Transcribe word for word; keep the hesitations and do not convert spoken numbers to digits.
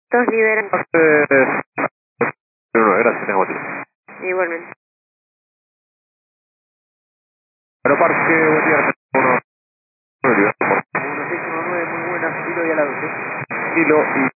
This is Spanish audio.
Dos liberan. Eh, no, gracias, tengo otro. Igualmente. Aeroparque, buen día, uno, uno seis uno nueve, muy buenas, Hilo y a la doce. Hilo y